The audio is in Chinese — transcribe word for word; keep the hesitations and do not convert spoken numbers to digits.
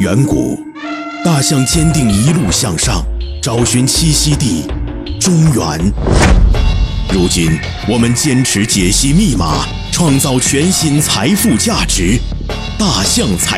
远古，大象坚定一路向上，找寻栖息地中原。如今，我们坚持解析密码，创造全新财富价值。大象财